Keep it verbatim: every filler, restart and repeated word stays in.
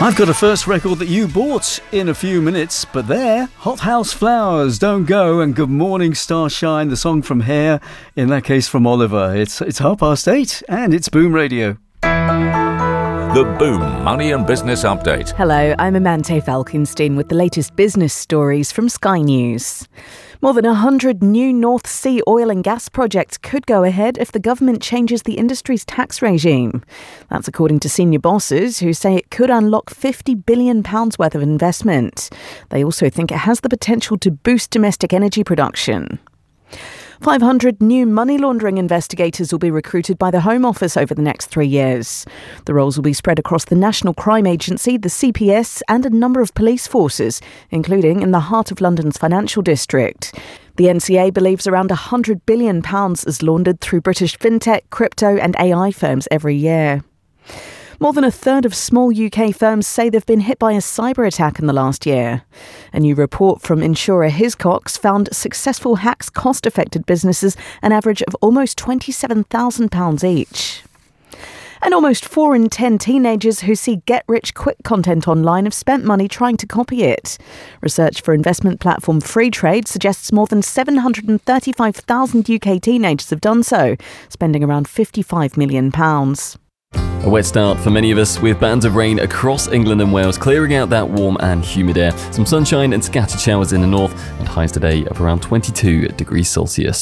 I've got a first record that you bought in a few minutes, but there, Hot House Flowers, Don't Go, and Good Morning Starshine, the song from Hair, in that case from Oliver. It's it's half past eight, and it's Boom Radio. The Boom Money and Business Update. Hello, I'm Amante Falkenstein with the latest business stories from Sky News. More than one hundred new North Sea oil and gas projects could go ahead if the government changes the industry's tax regime. That's according to senior bosses who say it could unlock fifty billion pounds worth of investment. They also think it has the potential to boost domestic energy production. five hundred new money laundering investigators will be recruited by the Home Office over the next three years. The roles will be spread across the National Crime Agency, the C P S and a number of police forces, including in the heart of London's financial district. The N C A believes around one hundred billion pounds is laundered through British fintech, crypto and A I firms every year. More than a third of small U K firms say they've been hit by a cyber attack in the last year. A new report from insurer Hiscox found successful hacks cost-affected businesses an average of almost twenty-seven thousand pounds each. And almost four in ten teenagers who see get-rich-quick content online have spent money trying to copy it. Research for investment platform Freetrade suggests more than seven hundred thirty-five thousand U K teenagers have done so, spending around fifty-five million pounds. A wet start for many of us, with bands of rain across England and Wales clearing out that warm and humid air. Some sunshine and scattered showers in the north, and highs today of around twenty-two degrees Celsius.